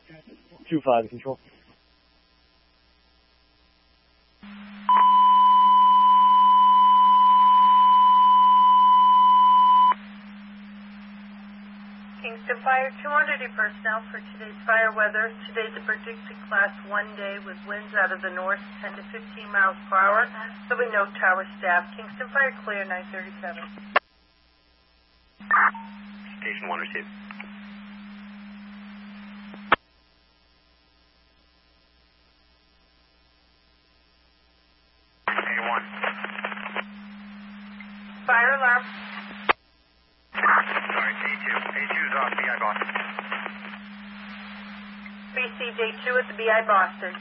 2-5, control. Kingston Fire 200 personnel for today's fire weather. Today's a predicted class 1 day with winds out of the north 10 to 15 miles per hour. There'll be no tower staff. Kingston Fire clear 937. Station 1 received. A1. Fire alarm. Sorry, A2. A2's off BI Boston. BCJ2 at the BI Boston.